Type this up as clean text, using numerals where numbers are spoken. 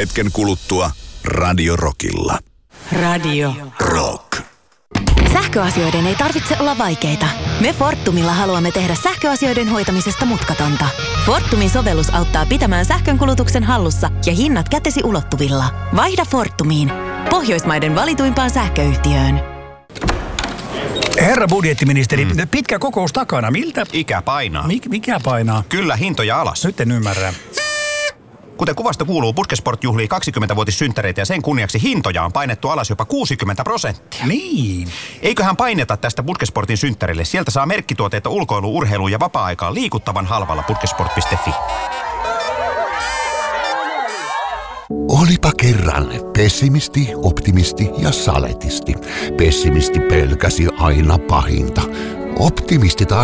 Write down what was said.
hetken kuluttua Radio Rockilla. Radio Rock. Sähköasioiden ei tarvitse olla vaikeita. Me Fortumilla haluamme tehdä sähköasioiden hoitamisesta mutkatonta. Fortumin sovellus auttaa pitämään sähkönkulutuksen hallussa ja hinnat kätesi ulottuvilla. Vaihda Fortumiin. Pohjoismaiden valituimpaan sähköyhtiöön. Herra budjettiministeri, pitkä kokous takana. Miltä? Ikä painaa. Mikä painaa? Kyllä, hintoja alas. Nyt en ymmärrä. Kuten kuvasta kuuluu, Putkesport juhlii 20-vuotissynttäreitä ja sen kunniaksi hintoja on painettu alas jopa 60%. Niin. Eiköhän paineta tästä Putkesportin synttärille. Sieltä saa merkkituotteita ulkoilu, urheiluun ja vapaa-aikaan liikuttavan halvalla putkesport.fi. Olipa kerran pessimisti, optimisti ja saletisti. Pessimisti pelkäsi aina pahinta. Optimisti taas